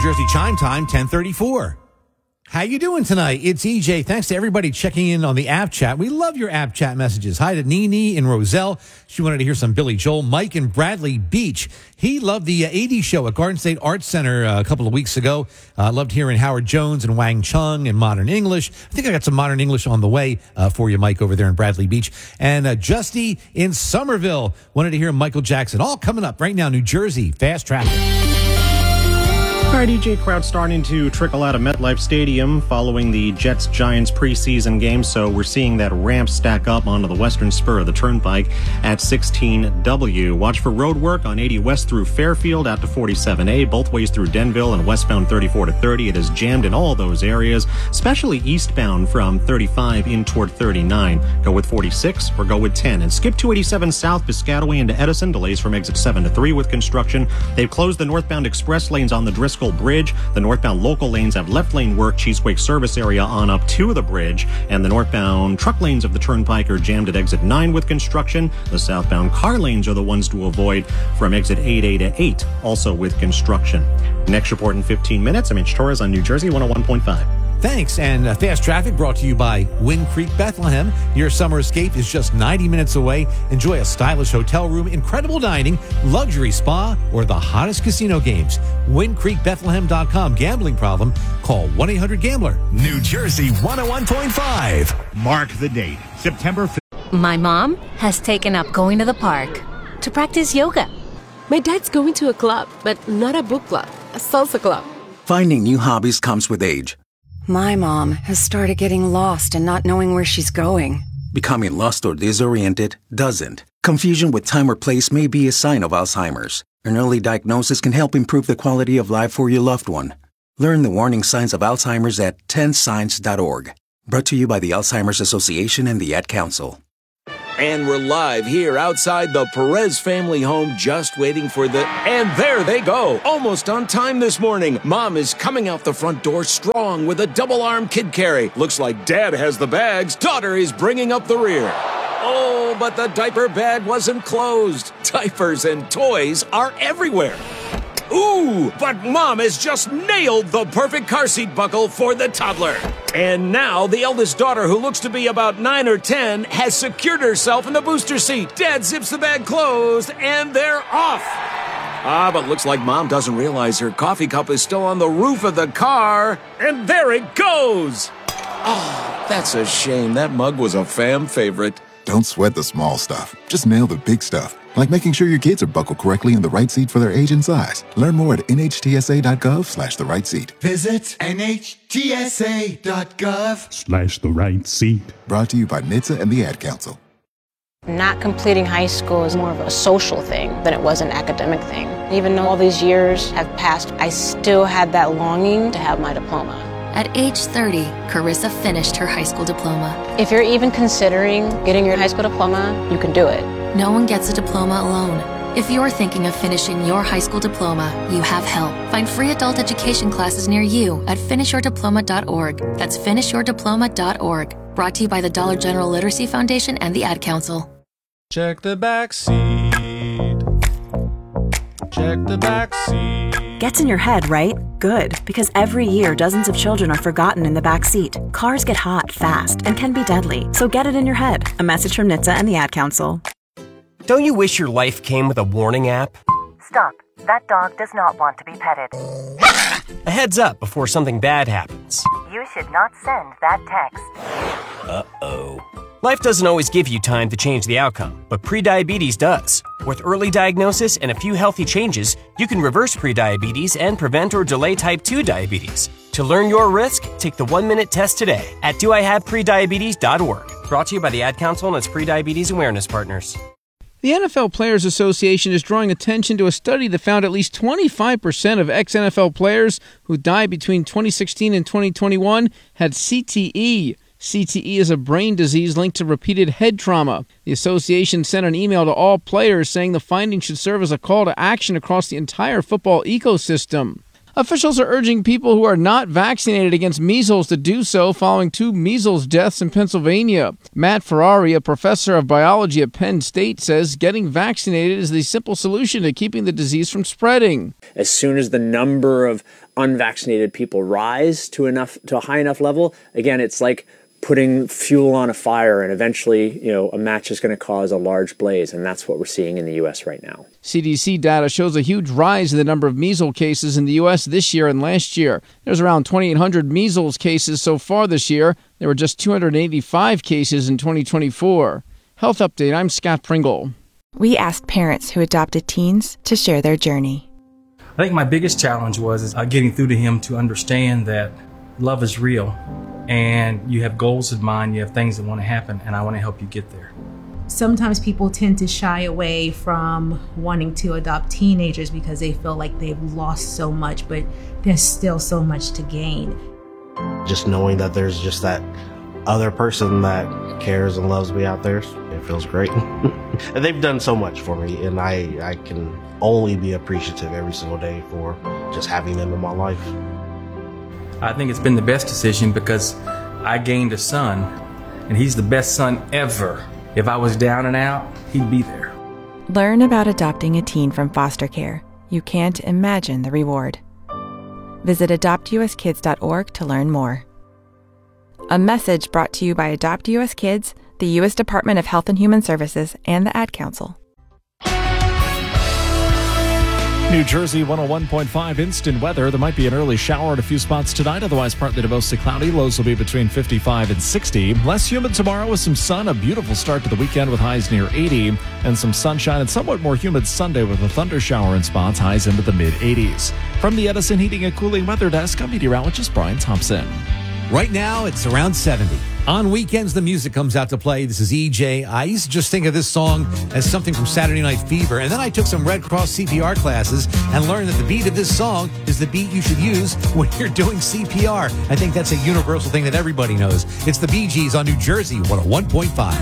Jersey Chime Time, 10:34. How you doing tonight? It's EJ. Thanks to everybody checking in on the app chat. We love your app chat messages. Hi to Nene in Roselle. She wanted to hear some Billy Joel. Mike in Bradley Beach. He loved the 80s show at Garden State Arts Center a couple of weeks ago. Loved hearing Howard Jones and Wang Chung and Modern English. I think I got some Modern English on the way for you, Mike, over there in Bradley Beach. And Justy in Somerville wanted to hear Michael Jackson. All coming up right now, New Jersey. Fast traffic. All right, DJ crowd starting to trickle out of MetLife Stadium following the Jets-Giants preseason game, so we're seeing that ramp stack up onto the western spur of the Turnpike at 16W. Watch for road work on 80 West through Fairfield out to 47A, both ways through Denville and westbound 34 to 30. It is jammed in all those areas, especially eastbound from 35 in toward 39. Go with 46 or go with 10. And skip 287 south Piscataway into Edison. Delays from exit 7 to 3 with construction. They've closed the northbound express lanes on the Driscoll Bridge. The northbound local lanes have left lane work, Cheesequake service area on up to the bridge, and the northbound truck lanes of the Turnpike are jammed at exit 9 with construction. The southbound car lanes are the ones to avoid from exit 8A to 8, also with construction. Next report in 15 minutes. I'm Mitch Torres on New Jersey 101.5. Thanks. And Fast Traffic brought to you by Wind Creek Bethlehem. Your summer escape is just 90 minutes away. Enjoy a stylish hotel room, incredible dining, luxury spa, or the hottest casino games. WindCreekBethlehem.com. Gambling problem? Call 1-800-GAMBLER. New Jersey 101.5. Mark the date, September 5th. My mom has taken up going to the park to practice yoga. My dad's going to a club, but not a book club, a salsa club. Finding new hobbies comes with age. My mom has started getting lost and not knowing where she's going. Becoming lost or disoriented doesn't. Confusion with time or place may be a sign of Alzheimer's. An early diagnosis can help improve the quality of life for your loved one. Learn the warning signs of Alzheimer's at 10signs.org. Brought to you by the Alzheimer's Association and the Ad Council. And we're live here outside the Perez family home, just waiting for the... And there they go! Almost on time this morning. Mom is coming out the front door strong with a double-arm kid carry. Looks like Dad has the bags. Daughter is bringing up the rear. Oh, but the diaper bag wasn't closed. Diapers and toys are everywhere. Ooh, but Mom has just nailed the perfect car seat buckle for the toddler. And now the eldest daughter, who looks to be about 9 or 10, has secured herself in the booster seat. Dad zips the bag closed, and they're off. But looks like Mom doesn't realize her coffee cup is still on the roof of the car. And there it goes. Oh, that's a shame. That mug was a fam favorite. Don't sweat the small stuff. Just nail the big stuff. Like making sure your kids are buckled correctly in the right seat for their age and size. Learn more at nhtsa.gov/the right seat. Visit nhtsa.gov/the right seat. Brought to you by NHTSA and the Ad Council. Not completing high school is more of a social thing than it was an academic thing. Even though all these years have passed, I still had that longing to have my diploma. At age 30, Carissa finished her high school diploma. If you're even considering getting your high school diploma, you can do it. No one gets a diploma alone. If you're thinking of finishing your high school diploma, you have help. Find free adult education classes near you at finishyourdiploma.org. That's finishyourdiploma.org. Brought to you by the Dollar General Literacy Foundation and the Ad Council. Check the back seat. Check the back seat. Gets in your head, right? Good, because every year dozens of children are forgotten in the back seat. Cars get hot fast and can be deadly, so get it in your head. A message from NHTSA and the Ad Council. Don't you wish your life came with a warning app? Stop. That dog does not want to be petted. A heads up before something bad happens. You should not send that text. Uh-oh. Life doesn't always give you time to change the outcome, but prediabetes does. With early diagnosis and a few healthy changes, you can reverse prediabetes and prevent or delay type 2 diabetes. To learn your risk, take the 1-minute test today at doihaveprediabetes.org. Brought to you by the Ad Council and its prediabetes awareness partners. The NFL Players Association is drawing attention to a study that found at least 25% of ex-NFL players who died between 2016 and 2021 had CTE. CTE is a brain disease linked to repeated head trauma. The association sent an email to all players saying the findings should serve as a call to action across the entire football ecosystem. Officials are urging people who are not vaccinated against measles to do so following 2 measles deaths in Pennsylvania. Matt Ferrari, a professor of biology at Penn State, says getting vaccinated is the simple solution to keeping the disease from spreading. As soon as the number of unvaccinated people rise to a high enough level, again, it's like putting fuel on a fire, and eventually, a match is going to cause a large blaze, and that's what we're seeing in the U.S. right now. CDC data shows a huge rise in the number of measles cases in the U.S. this year and last year. There's around 2,800 measles cases so far this year. There were just 285 cases in 2024. Health Update, I'm Scott Pringle. We asked parents who adopted teens to share their journey. I think my biggest challenge was getting through to him to understand that love is real. And you have goals in mind, you have things that want to happen, and I want to help you get there. Sometimes people tend to shy away from wanting to adopt teenagers because they feel like they've lost so much, but there's still so much to gain. Just knowing that there's just that other person that cares and loves me out there, it feels great. And they've done so much for me, and I can only be appreciative every single day for just having them in my life. I think it's been the best decision because I gained a son, and he's the best son ever. If I was down and out, he'd be there. Learn about adopting a teen from foster care. You can't imagine the reward. Visit adoptuskids.org to learn more. A message brought to you by Adopt US Kids, the U.S. Department of Health and Human Services, and the Ad Council. New Jersey 101.5 instant weather. There might be an early shower at a few spots tonight. Otherwise, partly to mostly cloudy. Lows will be between 55 and 60. Less humid tomorrow with some sun. A beautiful start to the weekend with highs near 80. And some sunshine and somewhat more humid Sunday with a thunder shower in spots. Highs into the mid-80s. From the Edison Heating and Cooling Weather Desk, I'm meteorologist Brian Thompson. Right now, it's around 70. On weekends, the music comes out to play. This is EJ. I used to just think of this song as something from Saturday Night Fever, and then I took some Red Cross CPR classes and learned that the beat of this song is the beat you should use when you're doing CPR. I think that's a universal thing that everybody knows. It's the Bee Gees on New Jersey 101.5.